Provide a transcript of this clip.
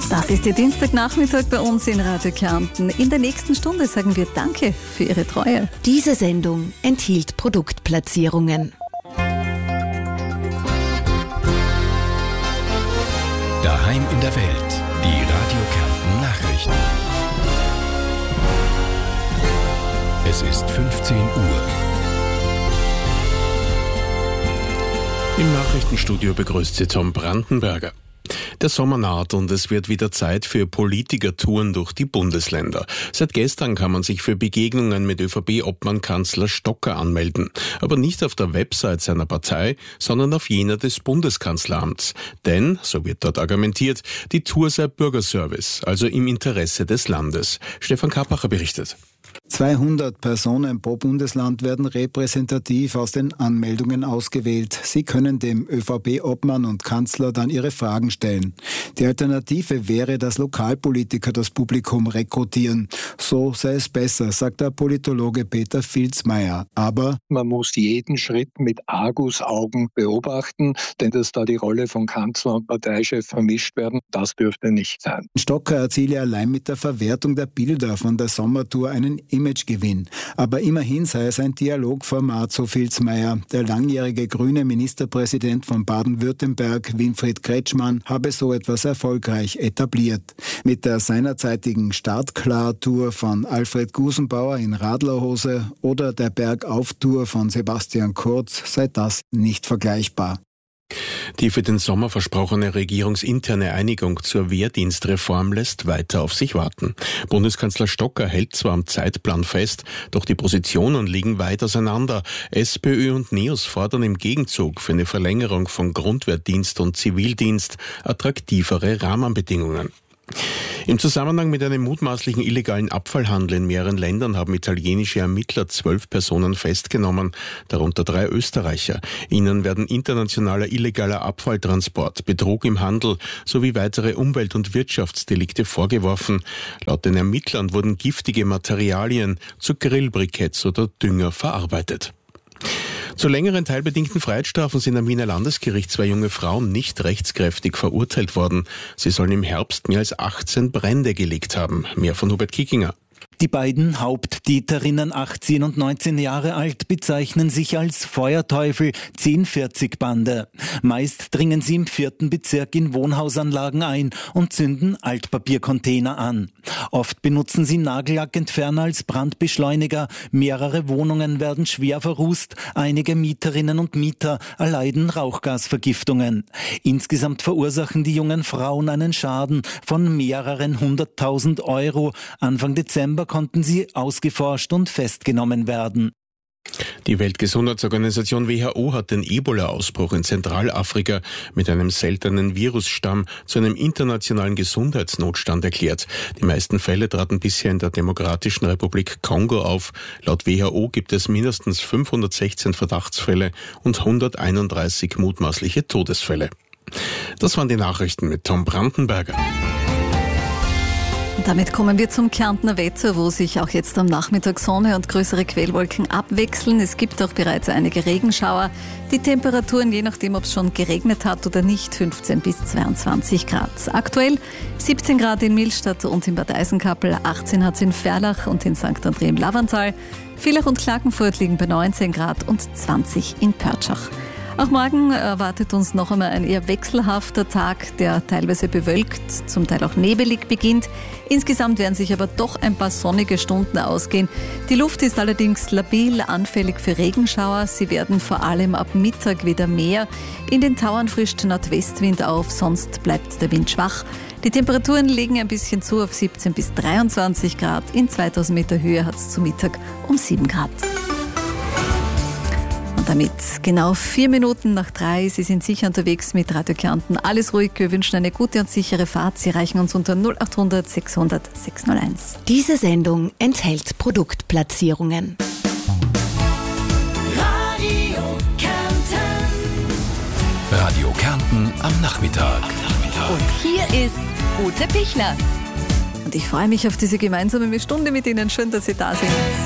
Das ist Ihr Dienstagnachmittag bei uns in Radio Kärnten. In der nächsten Stunde sagen wir Danke für Ihre Treue. Diese Sendung enthielt Produktplatzierungen. Daheim in der Welt. Die Radio Kärnten Nachrichten. Es ist 15 Uhr. Im Nachrichtenstudio begrüßt Sie Tom Brandenberger. Der Sommer naht und es wird wieder Zeit für Politikertouren durch die Bundesländer. Seit gestern kann man sich für Begegnungen mit ÖVP-Obmann Kanzler Stocker anmelden. Aber nicht auf der Website seiner Partei, sondern auf jener des Bundeskanzleramts. Denn, so wird dort argumentiert, die Tour sei Bürgerservice, also im Interesse des Landes. Stefan Kapacher berichtet. 200 Personen pro Bundesland werden repräsentativ aus den Anmeldungen ausgewählt. Sie können dem ÖVP-Obmann und Kanzler dann ihre Fragen stellen. Die Alternative wäre, dass Lokalpolitiker das Publikum rekrutieren. So sei es besser, sagt der Politologe Peter Filzmeier. Aber man muss jeden Schritt mit Argusaugen beobachten, denn dass da die Rolle von Kanzler und Parteichef vermischt werden, das dürfte nicht sein. Stocker erziele allein mit der Verwertung der Bilder von der Sommertour einen Imagegewinn. Aber immerhin sei es ein Dialogformat, so Filzmeier. Der langjährige grüne Ministerpräsident von Baden-Württemberg, Winfried Kretschmann, habe so etwas erfolgreich etabliert. Mit der seinerzeitigen Startklar-Tour von Alfred Gusenbauer in Radlerhose oder der Bergauf-Tour von Sebastian Kurz sei das nicht vergleichbar. Die für den Sommer versprochene regierungsinterne Einigung zur Wehrdienstreform lässt weiter auf sich warten. Bundeskanzler Stocker hält zwar am Zeitplan fest, doch die Positionen liegen weit auseinander. SPÖ und NEOS fordern im Gegenzug für eine Verlängerung von Grundwehrdienst und Zivildienst attraktivere Rahmenbedingungen. Im Zusammenhang mit einem mutmaßlichen illegalen Abfallhandel in mehreren Ländern haben italienische Ermittler 12 Personen festgenommen, darunter 3 Österreicher. Ihnen werden internationaler illegaler Abfalltransport, Betrug im Handel sowie weitere Umwelt- und Wirtschaftsdelikte vorgeworfen. Laut den Ermittlern wurden giftige Materialien zu Grillbriketts oder Dünger verarbeitet. Zu längeren teilbedingten Freiheitsstrafen sind am Wiener Landesgericht 2 junge Frauen nicht rechtskräftig verurteilt worden. Sie sollen im Herbst mehr als 18 Brände gelegt haben. Mehr von Hubert Kickinger. Die beiden Haupttäterinnen, 18 und 19 Jahre alt, bezeichnen sich als Feuerteufel 1040-Bande. Meist dringen sie im 4. Bezirk in Wohnhausanlagen ein und zünden Altpapiercontainer an. Oft benutzen sie Nagellackentferner als Brandbeschleuniger. Mehrere Wohnungen werden schwer verrußt. Einige Mieterinnen und Mieter erleiden Rauchgasvergiftungen. Insgesamt verursachen die jungen Frauen einen Schaden von mehreren 100.000 Euro. Anfang Dezember konnten sie ausgeforscht und festgenommen werden. Die Weltgesundheitsorganisation WHO hat den Ebola-Ausbruch in Zentralafrika mit einem seltenen Virusstamm zu einem internationalen Gesundheitsnotstand erklärt. Die meisten Fälle traten bisher in der Demokratischen Republik Kongo auf. Laut WHO gibt es mindestens 516 Verdachtsfälle und 131 mutmaßliche Todesfälle. Das waren die Nachrichten mit Tom Brandenberger. Damit kommen wir zum Kärntner Wetter, wo sich auch jetzt am Nachmittag Sonne und größere Quellwolken abwechseln. Es gibt auch bereits einige Regenschauer. Die Temperaturen, je nachdem, ob es schon geregnet hat oder nicht, 15 bis 22 Grad. Aktuell 17 Grad in Millstatt und in Bad Eisenkappel, 18 hat es in Ferlach und in St. André im Lavantal. Villach und Klagenfurt liegen bei 19 Grad und 20 in Pörtschach. Auch morgen erwartet uns noch einmal ein eher wechselhafter Tag, der teilweise bewölkt, zum Teil auch nebelig beginnt. Insgesamt werden sich aber doch ein paar sonnige Stunden ausgehen. Die Luft ist allerdings labil, anfällig für Regenschauer. Sie werden vor allem ab Mittag wieder mehr. In den Tauern frischt Nordwestwind auf, sonst bleibt der Wind schwach. Die Temperaturen legen ein bisschen zu auf 17 bis 23 Grad. In 2000 Meter Höhe hat es zu Mittag um 7 Grad. Damit genau 4 Minuten nach 3. Sie sind sicher unterwegs mit Radio Kärnten. Alles ruhig, wir wünschen eine gute und sichere Fahrt. Sie erreichen uns unter 0800 600 601. Diese Sendung enthält Produktplatzierungen. Radio Kärnten am Nachmittag. Und hier ist Ute Pichler. Und ich freue mich auf diese gemeinsame Stunde mit Ihnen. Schön, dass Sie da sind.